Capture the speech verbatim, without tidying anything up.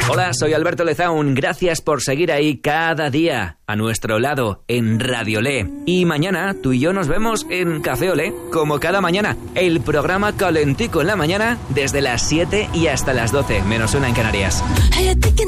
Hola, soy Alberto Lezaun. Gracias por seguir ahí cada día a nuestro lado en Radio Olé. Y mañana tú y yo nos vemos en Café Olé, como cada mañana. El programa calentico en la mañana desde las siete y hasta las doce, menos una en Canarias.